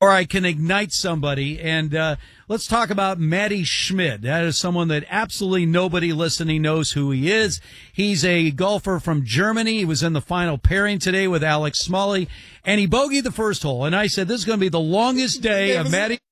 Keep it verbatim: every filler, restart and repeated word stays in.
or I can ignite somebody. And uh, let's talk about Matty Schmid. That is someone that absolutely nobody listening knows who he is. He's a golfer from Germany. He was in the final pairing today with Alex Smalley, and he bogeyed the first hole. And I said, this is going to be the longest day of Matty